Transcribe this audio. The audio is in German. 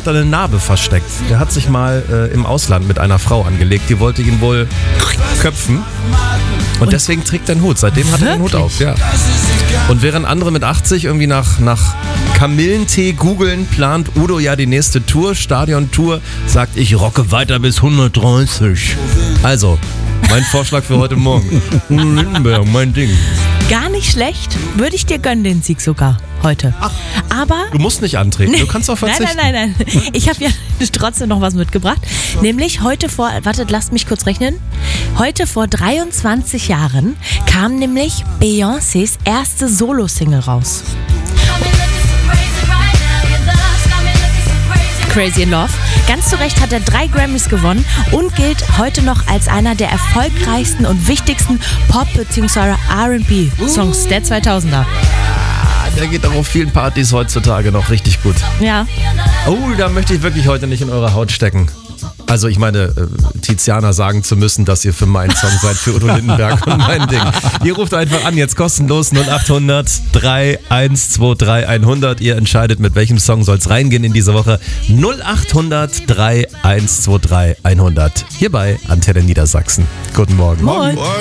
hat eine Narbe versteckt. Der hat sich mal im Ausland mit einer Frau angelegt. Die wollte ihn wohl köpfen. Und deswegen trägt er einen Hut. Seitdem hat er den Hut auf, ja. Und während andere mit 80 irgendwie nach Kamillentee googeln, plant Udo ja die nächste Tour, Stadiontour, sagt, ich rocke weiter bis 130. Also, mein Vorschlag für heute Morgen. Lindenberg, mein Ding. Gar nicht schlecht. Würde ich dir gönnen, den Sieg sogar heute. Ach, aber du musst nicht antreten, du kannst auch verzichten. Nein. Ich habe ja trotzdem noch was mitgebracht. Nämlich heute lasst mich kurz rechnen. Heute vor 23 Jahren kam nämlich Beyoncés erste Solo-Single raus. Crazy in Love. Ganz zu Recht hat er 3 Grammys gewonnen und gilt heute noch als einer der erfolgreichsten und wichtigsten Pop- bzw. R&B-Songs der 2000er. Der geht auch auf vielen Partys heutzutage noch richtig gut. Ja. Oh, da möchte ich wirklich heute nicht in eure Haut stecken. Also ich meine, Tiziana sagen zu müssen, dass ihr für meinen Song seid, für Udo Lindenberg und mein Ding. Ihr ruft einfach an, jetzt kostenlos 0800 3123 100. Ihr entscheidet, mit welchem Song soll es reingehen in diese Woche. 0800 3123 100. Hier bei Antenne Niedersachsen. Guten Morgen. Moin.